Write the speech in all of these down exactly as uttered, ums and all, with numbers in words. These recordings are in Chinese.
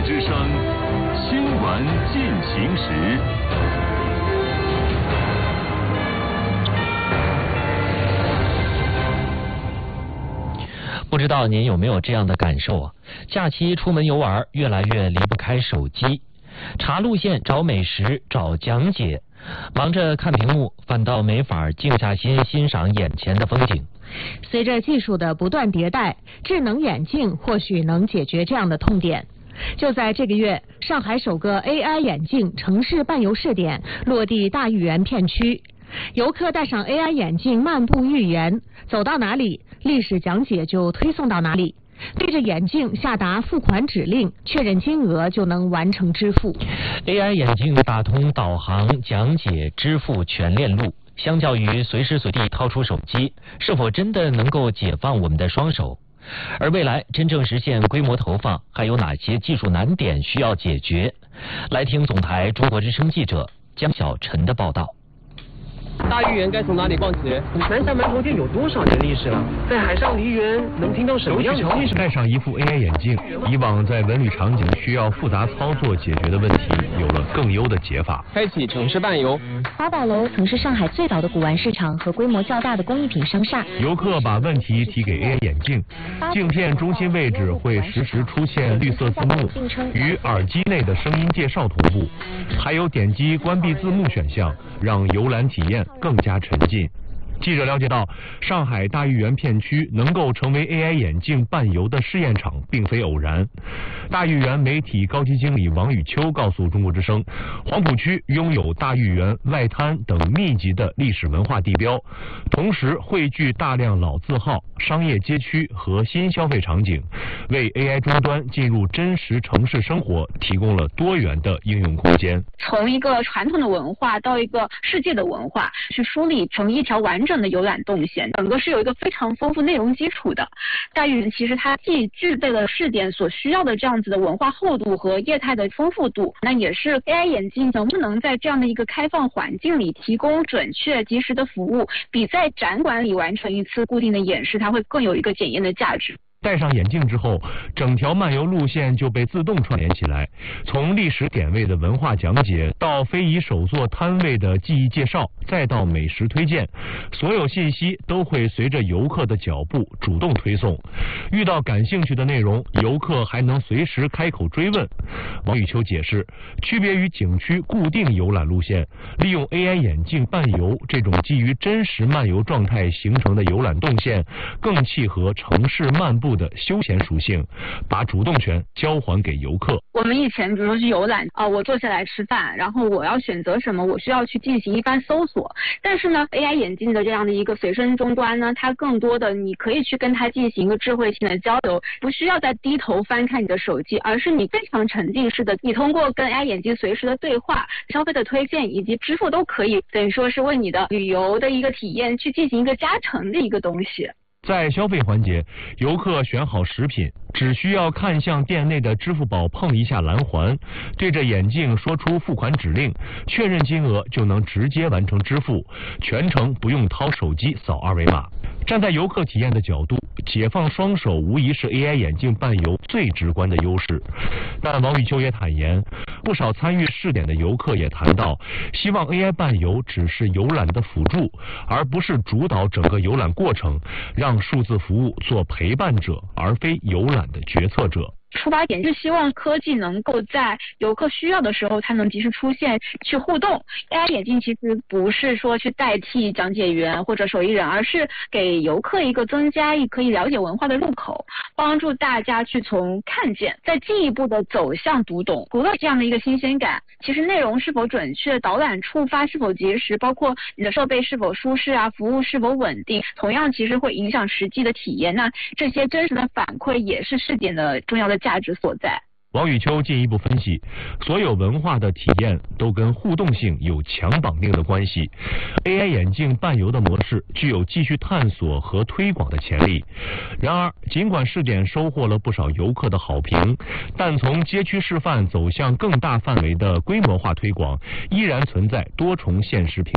之声新闻进行时。 不知道您有没有这样的感受啊？假期出门游玩，越来越离不开手机，查路线、找美食、找讲解，忙着看屏幕，反倒没法静下心欣赏眼前的风景。 随着技术的不断迭代，智能眼镜或许能解决这样的痛点。就在这个月，上海首个 A I 眼镜城市伴游试点落地大豫园片区。游客戴上 A I 眼镜漫步豫园，走到哪里，历史讲解就推送到哪里。对着眼镜下达付款指令，确认金额就能完成支付。 A I 眼镜打通导航、讲解、支付全链路。相较于随时随地掏出手机，是否真的能够解放我们的双手？而未来真正实现规模投放，还有哪些技术难点需要解决？来听总台中国之声记者江小晨的报道。 大豫园该从哪里逛起？南峡馒头店有多少年历史了？在海上梨园能听到什么样的故事？ 戴上一副 A I 眼镜，以往在文旅场景需要复杂操作解决的问题，有了更优的解法。 开启城市伴游。 华宝楼曾是上海最早的古玩市场和规模较大的工艺品商厦。 游客把问题提给 A I 眼镜，镜片中心位置会实时出现绿色字幕，与耳机内的声音介绍同步，还有点击关闭字幕选项，让游览体验更加沉浸。记者了解到，上海大豫园片区能够成为 A I 眼镜伴游的试验场，并非偶然。大豫园媒体高级经理王宇秋告诉中国之声，黄浦区拥有大豫园、外滩等密集的历史文化地标，同时汇聚大量老字号、商业街区和新消费场景，为 A I 终端进入真实城市生活提供了多元的应用空间。 从一个传统的文化到一个世界的文化，去梳理成一条完整的游览动线，整个是有一个非常丰富内容基础的。大豫园其实它既具备了试点所需要的这样子的文化厚度和业态的丰富度，那也是 A I 眼镜能不能在这样的一个开放环境里提供准确及时的服务，比在展馆里完成一次固定的演示，它会更有一个检验的价值。 戴上眼镜之后，整条漫游路线就被自动串联起来，从历史点位的文化讲解，到非遗手作摊位的技艺介绍，再到美食推荐，所有信息都会随着游客的脚步主动推送。遇到感兴趣的内容，游客还能随时开口追问。王宇秋解释，区别于景区固定游览路线，利用 A I 眼镜伴游这种基于真实漫游状态形成的游览动线，更契合城市漫步的休闲属性，把主动权交还给游客。 我们以前比如说去游览啊、呃，我坐下来吃饭，然后我要选择什么，我需要去进行一番搜索。但是呢 ，A I 眼镜的这样的一个随身终端呢，它更多的你可以去跟它进行一个智慧性的交流，不需要再低头翻看你的手机，而是你非常沉浸式的，你通过跟 A I 眼镜随时的对话、消费的推荐以及支付都可以，等于说是为你的旅游的一个体验去进行一个加成的一个东西。 在消费环节，游客选好食品，只需要看向店内的支付宝碰一下蓝环，对着眼镜说出付款指令，确认金额就能直接完成支付，全程不用掏手机扫二维码。站在游客体验的角度，解放双手无疑是 A I 眼镜伴游最直观的优势。但王宇秋也坦言，不少参与试点的游客也谈到，希望 A I 伴游只是游览的辅助，而不是主导整个游览过程，让数字服务做陪伴者，而非游览的决策者。 出发点是希望科技能够在游客需要的时候，它能及时出现，去互动。A I 眼镜其实不是说去代替讲解员或者手艺人，而是给游客一个增加一可以了解文化的入口，帮助大家去从看见，再进一步的走向读懂。除了这样的一个新鲜感，其实内容是否准确，导览触发是否及时，包括你的设备是否舒适啊，服务是否稳定，同样其实会影响实际的体验。那这些真实的反馈也是试点的重要的价值所在。 王宇秋进一步分析，所有文化的体验都跟互动性有强绑定的关系。A I 眼镜伴游的模式具有继续探索和推广的潜力。然而，尽管试点收获了不少游客的好评，但从街区示范走向更大范围的规模化推广，依然存在多重现实瓶颈。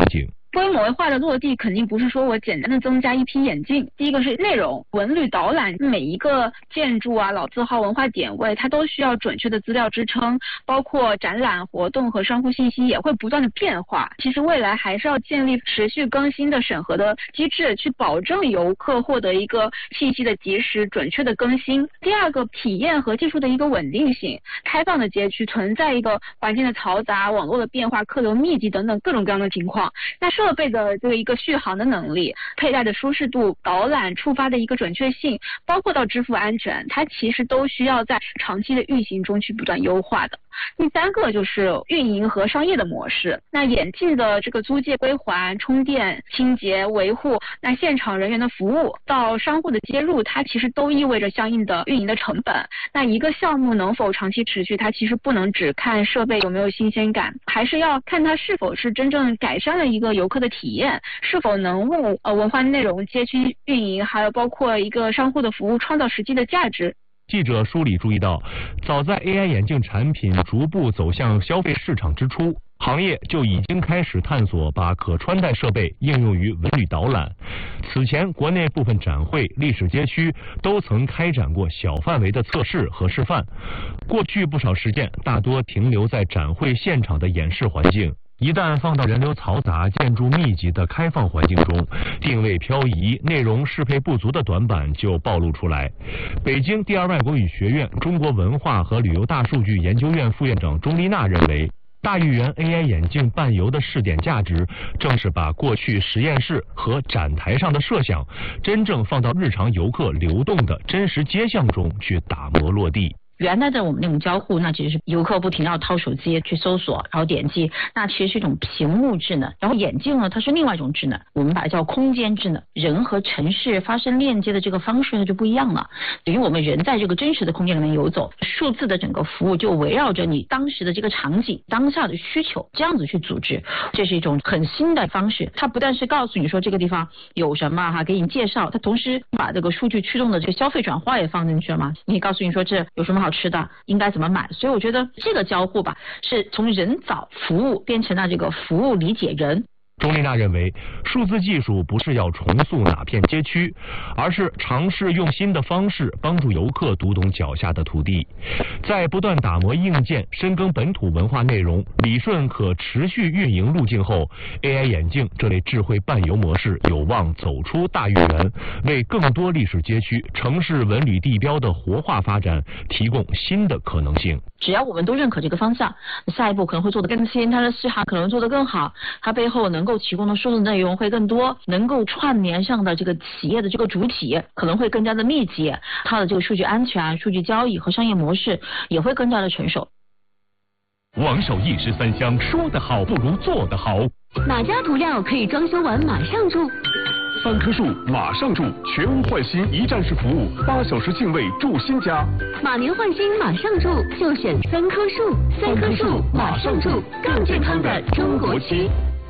规模化的落地肯定不是说我简单的增加一批眼镜，第一个是内容文旅导览，每一个建筑啊、老字号、文化点位，它都需要准确的资料支撑，包括展览活动和商户信息也会不断的变化。其实未来还是要建立持续更新的审核的机制，去保证游客获得一个信息的及时准确的更新。第二个，体验和技术的一个稳定性，开放的街区存在一个环境的嘈杂、网络的变化、客流密集等等各种各样的情况，那设备的这个一个续航的能力、佩戴的舒适度、导览触发的一个准确性，包括到支付安全，它其实都需要在长期的运行中去不断优化的。第三个就是运营和商业的模式，那眼镜的这个租借归还、充电、清洁、维护，那现场人员的服务到商户的接入，它其实都意味着相应的运营的成本。那一个项目能否长期持续，它其实不能只看设备有没有新鲜感，还是要看它是否是真正改善了一个游客的体验，是否能为呃文化内容、街区运营，还有包括一个商户的服务创造实际的价值。 记者梳理注意到，早在 A I 眼镜产品逐步走向消费市场之初，行业就已经开始探索把可穿戴设备应用于文旅导览。此前，国内部分展会、历史街区都曾开展过小范围的测试和示范。过去不少实践大多停留在展会现场的演示环境，一旦放到人流嘈杂、建筑密集的开放环境中，定位漂移、内容适配不足的短板就暴露出来。北京第二外国语学院中国文化和旅游大数据研究院副院长钟丽娜认为，大豫园 A I 眼镜伴游的试点价值，正是把过去实验室和展台上的设想，真正放到日常游客流动的真实街巷中去打磨落地。 原来的我们那种交互，那其实是游客不停要掏手机去搜索，然后点击，那其实是一种屏幕智能。然后眼镜呢，它是另外一种智能，我们把它叫空间智能。人和城市发生链接的这个方式呢就不一样了，等于我们人在这个真实的空间里面游走，数字的整个服务就围绕着你当时的这个场景、当下的需求这样子去组织，这是一种很新的方式。它不但是告诉你说这个地方有什么哈，给你介绍，它同时把这个数据驱动的这个消费转化也放进去了嘛，你告诉你说这有什么好吃的，应该怎么买。所以我觉得这个交互吧，是从人找服务变成了这个服务理解人。 钟丽娜认为，数字技术不是要重塑哪片街区，而是尝试用新的方式帮助游客读懂脚下的土地。在不断打磨硬件、深耕本土文化内容、理顺可持续运营路径后， A I 眼镜这类智慧伴游模式有望走出大豫园，为更多历史街区、城市文旅地标的活化发展提供新的可能性。 只要我们都认可这个方向，下一步可能会做得更新，它的视行可能做得更好，它背后能够提供的数字内容会更多，能够串联上的这个企业的这个主体可能会更加的密集，它的这个数据安全、数据交易和商业模式也会更加的成熟。 王守一石三香，说得好不如做得好。 哪家涂料可以装修完马上住？ 三棵树马上住，全屋换新一站式服务，八小时净位住新家。 马年换新马上住，就选三棵树。三棵树马上住，更健康的中国区。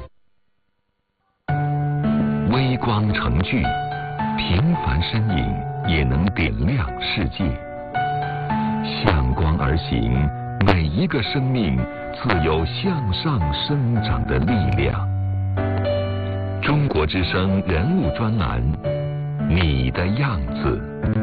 微光成炬，平凡身影也能点亮世界。向光而行，每一个生命自有向上生长的力量。中国之声人物专栏，你的样子。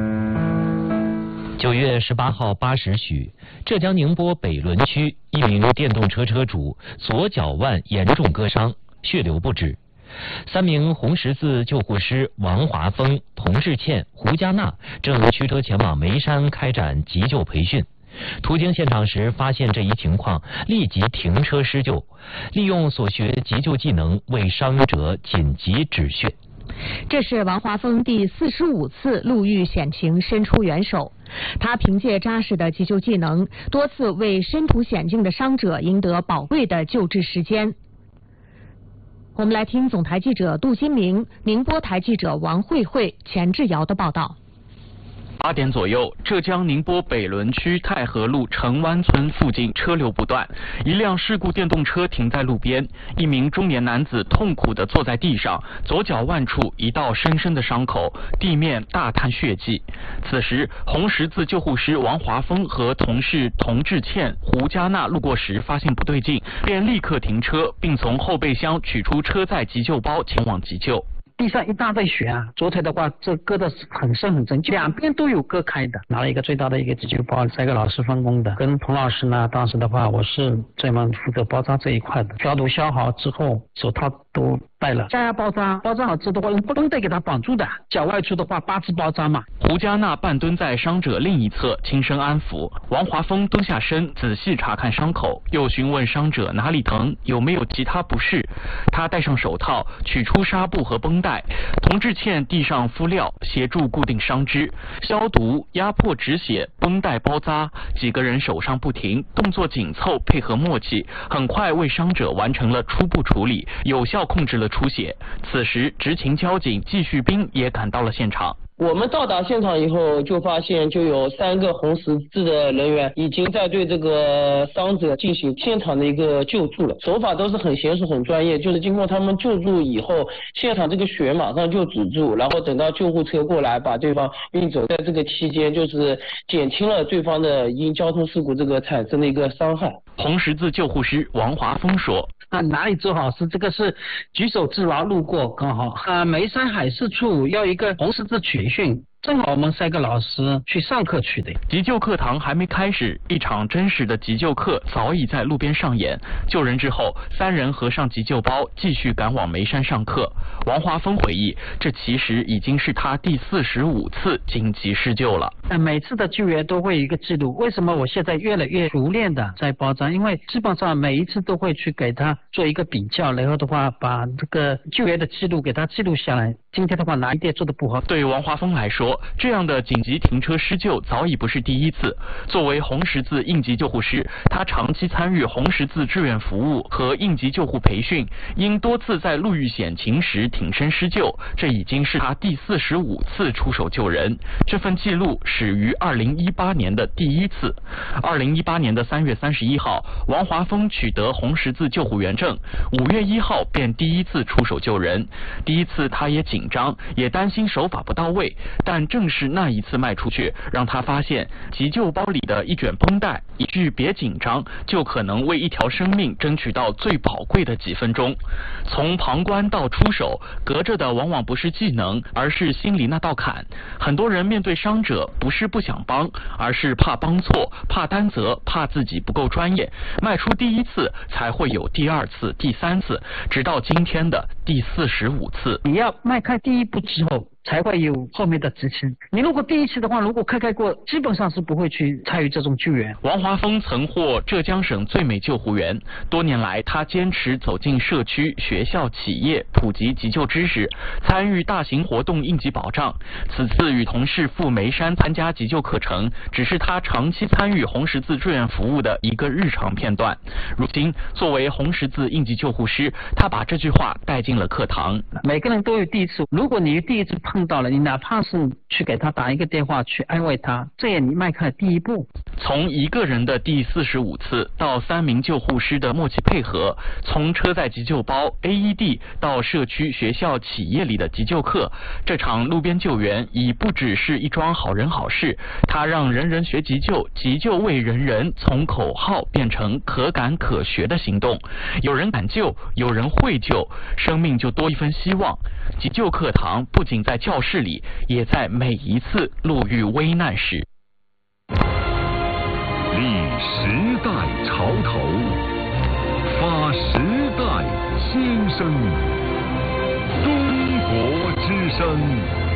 九月十八号八时许，浙江宁波北仑区一名电动车车主左脚腕严重割伤，血流不止。三名红十字救护师王华峰、童志倩、胡佳娜正驱车前往眉山开展急救培训。途经现场时发现这一情况，立即停车施救，利用所学急救技能为伤者紧急止血。 这是王华峰第四十五次路遇险情伸出援手，他凭借扎实的急救技能，多次为身处险境的伤者赢得宝贵的救治时间。我们来听总台记者杜金明、宁波台记者王慧慧、钱志尧的报道。 八点左右，浙江宁波北仑区太和路城湾村附近车流不断，一辆事故电动车停在路边，一名中年男子痛苦地坐在地上，左脚腕处一道深深的伤口，地面大滩血迹。此时，红十字救护师王华峰和同事童志倩、胡佳娜路过时发现不对劲，便立刻停车，并从后备箱取出车载急救包前往急救。 地上一大堆血啊，左腿的话这割的很深很深，两边都有割开的。拿了一个最大的一个急救包，再给老师分工的。跟童老师呢，当时的话我是专门负责包扎这一块的。消毒消好之后，手套都带了，加压包扎，包扎好之后的话用绷带给他绑住的，脚外出的话八字包扎嘛。 胡佳娜半蹲在伤者另一侧，轻声安抚。王华峰蹲下身，仔细查看伤口，又询问伤者哪里疼，有没有其他不适。他戴上手套，取出纱布和绷带。童志倩递上敷料，协助固定伤肢，消毒、压迫止血、绷带包扎。几个人手上不停，动作紧凑，配合默契，很快为伤者完成了初步处理，有效控制了出血。此时，执勤交警季旭斌也赶到了现场。 我们到达现场以后，就发现就有三个红十字的人员已经在对这个伤者进行现场的一个救助了，手法都是很娴熟、很专业。就是经过他们救助以后，现场这个血马上就止住，然后等到救护车过来把对方运走。在这个期间，就是减轻了对方的因交通事故这个产生的一个伤害。 红十字救护师王华峰说。 啊，哪里做好事？这个是举手之劳，路过刚好。啊，眉山海事处要一个红十字培训。正好我们三个老师去上课去的。 急救课堂还没开始，一场真实的急救课早已在路边上演。救人之后，三人合上急救包，继续赶往眉山上课。王华峰回忆，这其实已经是他第四十五次紧急施救了。 每次的救援都会有一个记录，为什么我现在越来越熟练的在包扎？因为基本上每一次都会去给他做一个比较，然后的话把这个救援的记录给他记录下来。今天的话哪一点做的不好？ 对王华峰来说，这样的紧急停车施救早已不是第一次。作为红十字应急救护师，他长期参与红十字志愿服务和应急救护培训，因多次在路遇险情时挺身施救，这已经是他第四十五次出手救人。这份记录始于二零一八年的第一次。二零一八年的三月三十一号，王华峰取得红十字救护员证，五月一号便第一次出手救人。第一次他也紧张，也担心手法不到位，但正是那一次迈出去，让他发现急救包里的一卷绷带，一句别紧张，就可能为一条生命争取到最宝贵的几分钟。从旁观到出手，隔着的往往不是技能，而是心里那道坎。很多人面对伤者，不是不想帮，而是怕帮错，怕担责，怕自己不够专业。迈出第一次，才会有第二次、第三次，直到今天的第四十五次。 你要迈开第一步之后，才会有后面的执勤。你如果第一次的话，如果开开过，基本上是不会去参与这种救援。 王华峰曾获浙江省最美救护员，多年来他坚持走进社区、学校、企业，普及急救知识，参与大型活动应急保障。此次与同事赴眉山参加急救课程，只是他长期参与红十字志愿服务的一个日常片段。如今，作为红十字应急救护师，他把这句话带进了课堂。 每个人都有第一次，如果你第一次碰到了，你哪怕是去给他打一个电话去安慰他，这也你迈开了第一步。 从一个人的第四十五次到三名救护师的默契配合，从车载急救包 A E D 到社区、学校、企业里的急救课，这场路边救援已不只是一桩好人好事，它让人人学急救，急救为人人从口号变成可感可学的行动。有人敢救，有人会救，生命就多一分希望。急救课堂不仅在教室里，也在每一次路遇危难时。 立时代潮头，发时代心声，中国之声。